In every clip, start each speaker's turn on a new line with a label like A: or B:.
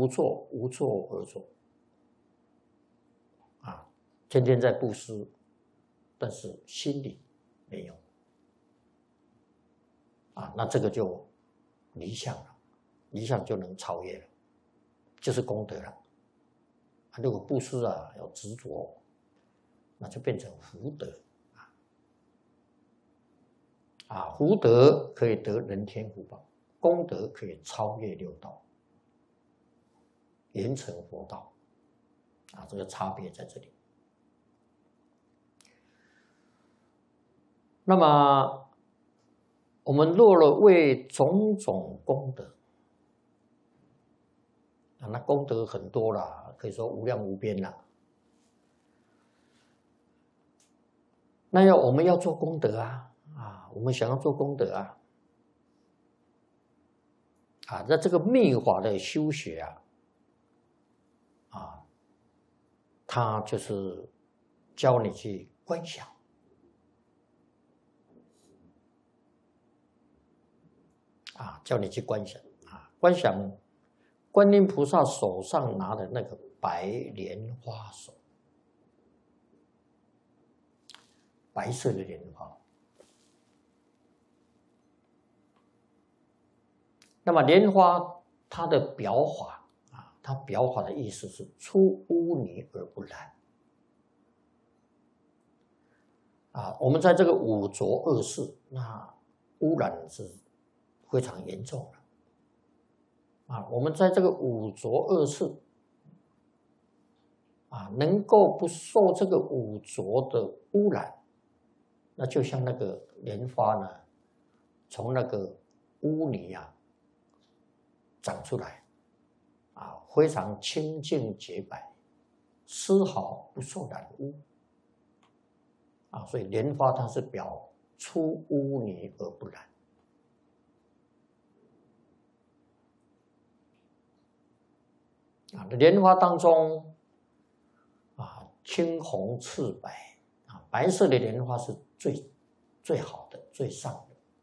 A: 不做，无作而作，啊，天天在布施，但是心里没有，啊，那这个就离相了，离相就能超越了，就是功德了。如果布施啊要执着，那就变成福德啊，福德可以得人天福报，功德可以超越六道，圆成佛道啊，这个差别在这里。那么我们若了为种种功德啊，那功德很多啦，可以说无量无边啦。那我们要做功德啊，我们想要做功德啊，那这个密法的修学它就是教你去观想教你去观想观想观音菩萨手上拿的那个白莲花手，白色的莲花。那么莲花它的表法它表法的意思是出污泥而不染我们在这个五浊恶世，那污染是非常严重的我们在这个五浊恶世能够不受这个五浊的污染，那就像那个莲花呢，从那个污泥长出来非常清净洁白，丝毫不受染污所以莲花它是表出污泥而不染莲花当中青红赤白白色的莲花是最好的，最上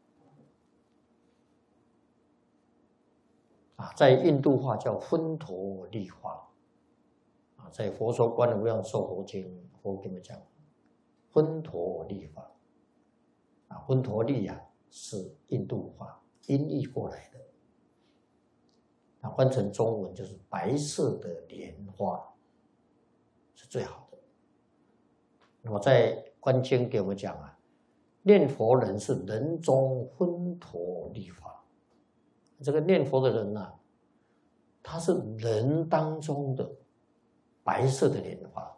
A: 的在印度话叫芬陀利花在《佛说观的无量寿佛经》，佛给你们讲芬陀利花芬陀利是印度话音译过来的翻成中文就是白色的莲花是最好的。那么在观经给我们讲念佛人是人中芬陀利花，这个念佛的人他是人当中的白色的莲花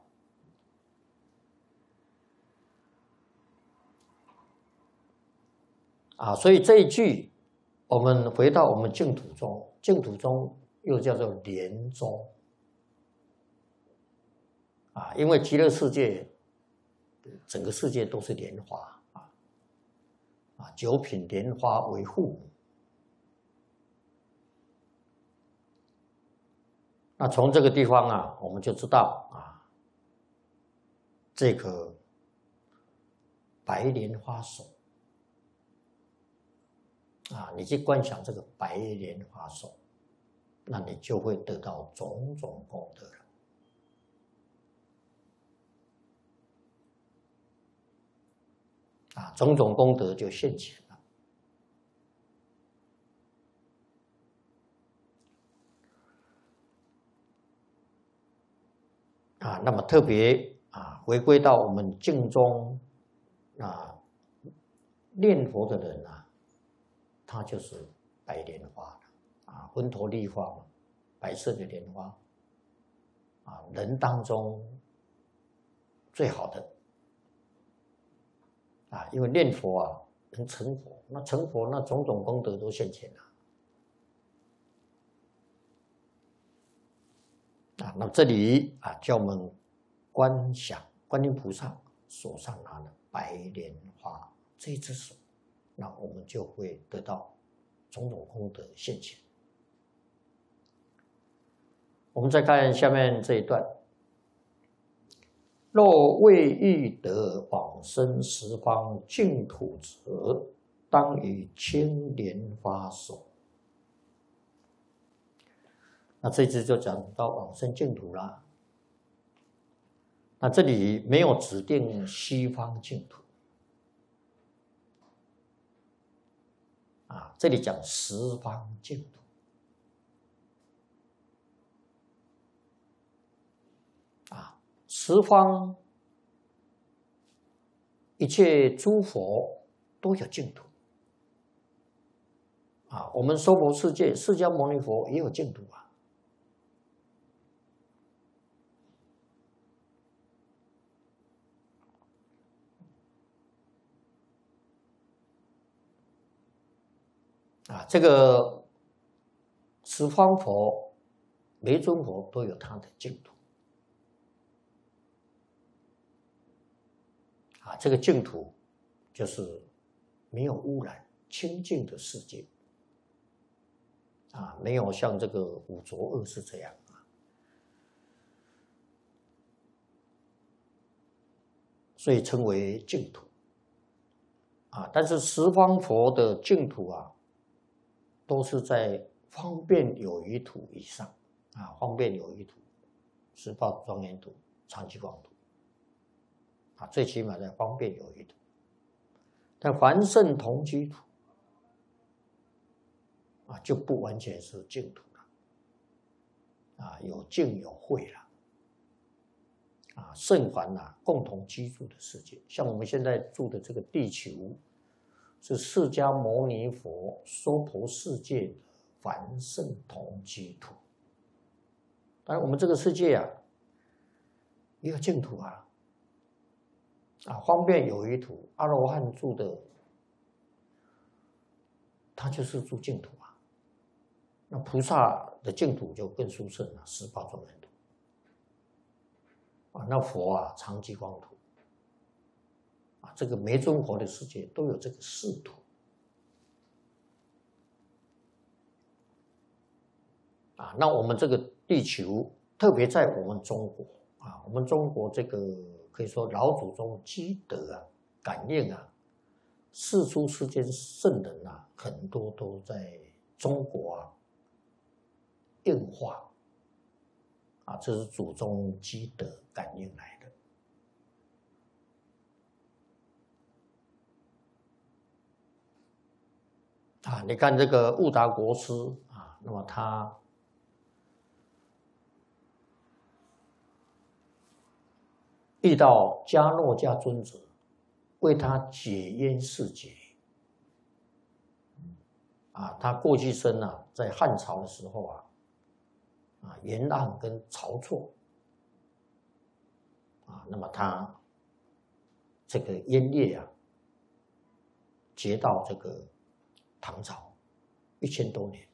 A: 所以这一句我们回到我们净土中，净土中又叫做莲宗因为极乐世界整个世界都是莲花九品莲花为父母。那从这个地方我们就知道这个白莲花手你去观想这个白莲花手，那你就会得到种种功德了种种功德就现前了那么特别回归到我们净宗念佛的人他就是白莲花芬陀利花嘛，白色的莲花人当中最好的因为念佛能成佛，那成佛那种种功德都现前了那这里叫我们观想观音菩萨手上拿的白莲花这一只手，那我们就会得到种种功德现前。我们再看下面这一段，若未欲得往生十方净土者，当以青莲花手。 那这次就讲到往生净土啦。那这里没有指定西方净土啊，这里讲十方净土啊，十方一切诸佛都有净土啊，我们娑婆世界释迦牟尼佛也有净土啊。这个十方佛每尊佛都有他的净土啊，这个净土就是没有污染、清净的世界啊，没有像这个五浊恶世这样啊，所以称为净土啊。但是十方佛的净土啊，都是在方便有余土以上啊，方便有余土、十报庄严土、常寂光土啊，最起码在方便有余土。但凡圣同居土啊，就不完全是净土了啊，有净有秽了啊，圣凡共同居住的世界，像我们现在住的这个地球，是释迦牟尼佛娑婆世界的凡圣同居土。当然，我们这个世界也有净土啊，方便有余土，阿罗汉住的，他就是住净土啊。那菩萨的净土就更殊胜了，十报庄严土啊，那佛常寂光土啊，这个每尊佛的世界都有这个四土啊。那我们这个地球，特别在我们中国啊，我们中国这个可以说老祖宗积德感应世出世间圣人很多都在中国应化啊，这是祖宗积德感应来的啊。你看这个悟达国师啊，那么他遇到迦诺迦尊者，为他解冤释结啊。他过去生在汉朝的时候袁盎跟晁错那么他这个冤业结到这个唐朝1000多年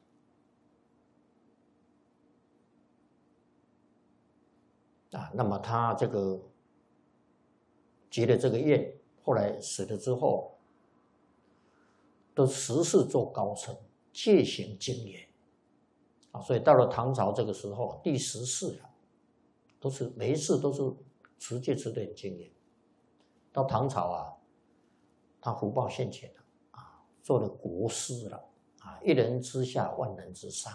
A: 那么他这个结了这个愿，后来死了之后，都时世做高僧，戒行精严所以到了唐朝这个时候，第10世都是每一世都是持戒持得很精严。到唐朝他福报现前了做了国师了一人之下，万人之上。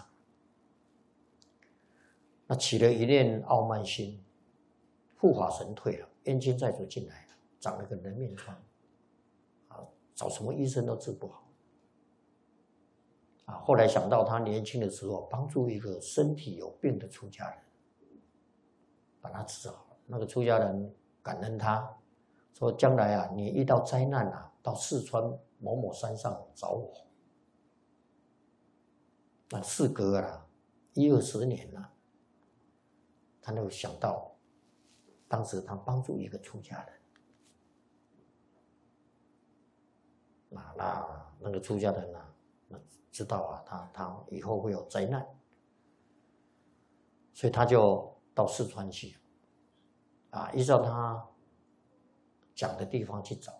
A: 那起了一念傲慢心，护法神退了，冤亲债主进来了，长了个人面疮找什么医生都治不好后来想到他年轻的时候帮助一个身体有病的出家人，把他治好了。那个出家人感恩他，说将来你遇到灾难到四川某某山上找我。那事隔10-20年了，他就想到当时他帮助一个出家人那个出家人知道他以后会有灾难，所以他就到四川去依照他讲的地方去找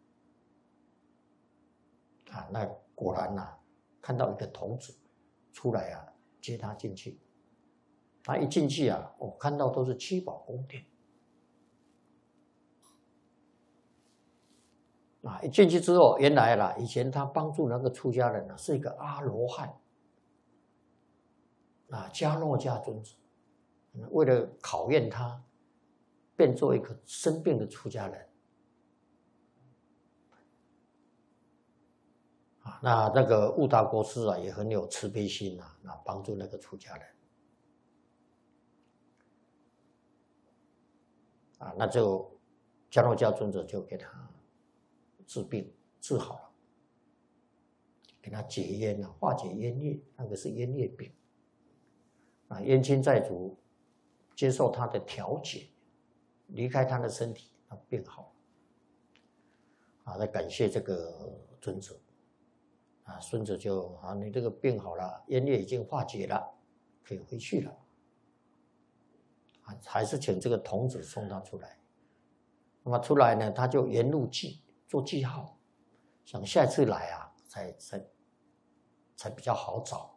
A: 那果然看到一个童子出来接他进去。他一进去我看到都是七宝宫殿一进去之后，原来以前他帮助那个出家人是一个阿罗汉， 迦诺迦尊者，为了考验他，变做一个生病的出家人。那个悟达国师也很有慈悲心帮助那个出家人。那就迦诺迦尊者就给他治病，治好了，给他解冤化解冤业，那个是冤业病。冤亲债主接受他的调解，离开他的身体，他病好了。来感谢这个尊者。孙子就你这个病好了，冤业已经化解了，可以回去了。还是请这个童子送他出来。那么出来呢，他就沿路做记号，想下次来才比较好找。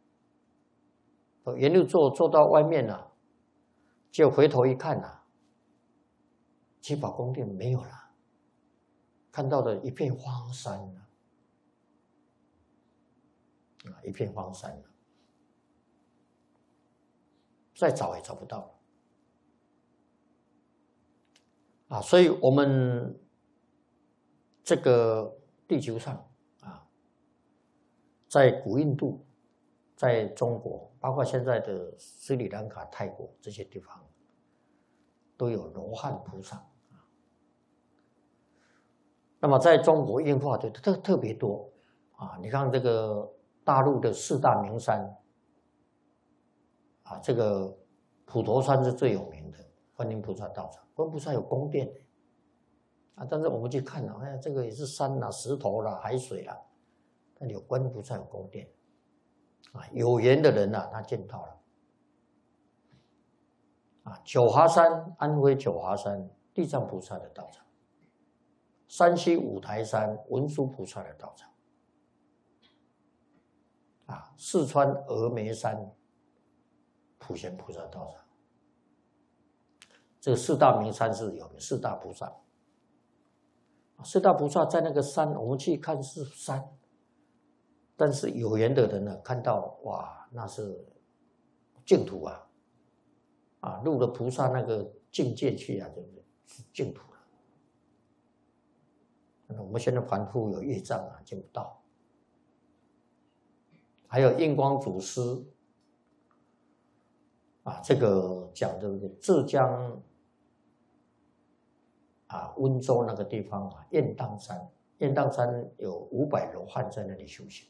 A: 沿路做到外面就回头一看七宝宫殿没有了，看到的一片荒山一片荒山再找也找不到了。所以我们这个地球上在古印度，在中国，包括现在的斯里兰卡、泰国这些地方，都有罗汉菩萨。那么在中国印化的特别多你看这个大陆的4大名山这个普陀山是最有名的，观音菩萨道场。观音菩萨有宫殿但是我们去看这个也是山石头海水但有观音菩萨有宫殿有缘的人他见到了九华山，安徽九华山地藏菩萨的道场，山西五台山文殊菩萨的道场四川峨眉山普贤菩萨道场。这个4大名山是有的，4大菩萨。4大菩萨在那个山，我们去看是山，但是有缘的人看到哇，那是净土入了菩萨那个境界去就是净土了。我们现在凡夫有业障见不到。还有印光祖师这个讲的浙江温州那个地方雁荡山，雁荡山有500罗汉在那里修行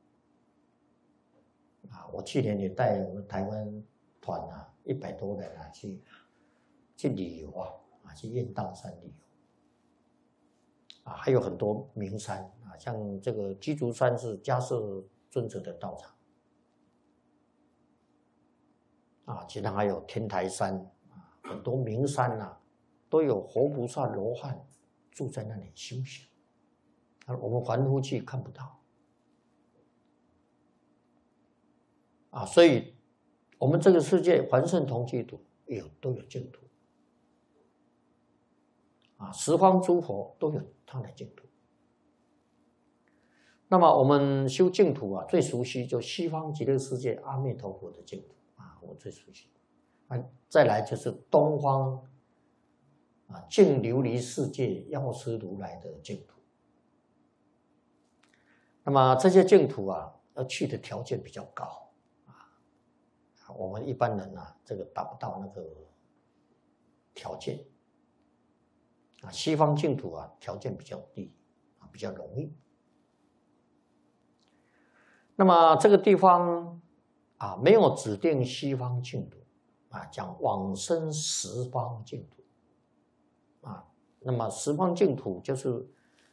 A: 我去年也带我们台湾团100多人去旅游去雁荡山旅游还有很多名山像这个鸡足山是迦叶尊者的道场其他还有天台山很多名山都有活菩萨罗汉住在那里修行我们凡夫去看不到所以我们这个世界凡圣同居土都有净土十方诸佛都有他的净土。那么我们修净土最熟悉就西方极乐世界阿弥陀佛的净土我最熟悉再来就是东方净琉璃世界药师如来的净土。那么这些净土要去的条件比较高我们一般人这个达不到那个条件西方净土条件比较低比较容易。那么这个地方没有指定西方净土讲往生十方净土那么十方净土就是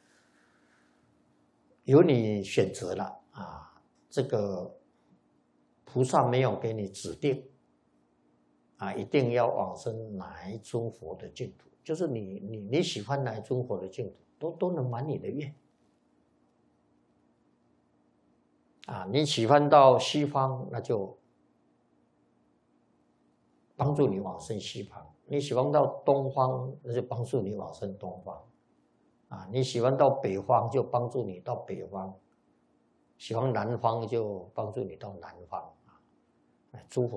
A: 由你选择了这个菩萨没有给你指定一定要往生哪一尊佛的净土，就是你喜欢哪一尊佛的净土都能满你的愿你喜欢到西方，那就帮助你往生西方；你喜欢到东方，那就帮助你往生东方；你喜欢到北方，就帮助你到北方；喜欢南方，就帮助你到南方。 诸佛。